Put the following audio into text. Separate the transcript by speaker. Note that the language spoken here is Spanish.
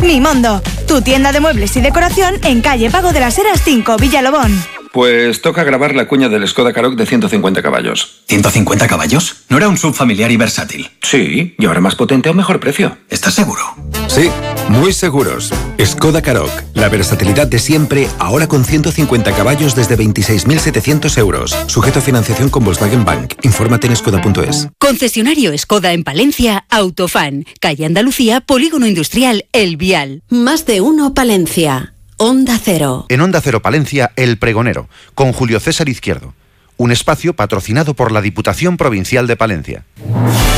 Speaker 1: Mimondo, tu tienda de muebles y decoración en calle Pago de las Heras 5, Villalobón.
Speaker 2: Pues toca grabar la cuña del Skoda Karoq de 150 caballos.
Speaker 3: ¿150 caballos? ¿No era un SUV familiar y versátil?
Speaker 2: Sí, y ahora más potente a un mejor precio.
Speaker 3: ¿Estás seguro?
Speaker 4: Sí, muy seguros. Skoda Karoq, la versatilidad de siempre, ahora con 150 caballos desde 26.700 euros. Sujeto a financiación con Volkswagen Bank. Infórmate en skoda.es.
Speaker 5: Concesionario Skoda en Palencia, Autofan. Calle Andalucía, Polígono Industrial El Vial.
Speaker 6: Más de uno Palencia. Onda Cero.
Speaker 7: En Onda Cero Palencia, El Pregonero, con Julio César Izquierdo. Un espacio patrocinado por la Diputación Provincial de Palencia.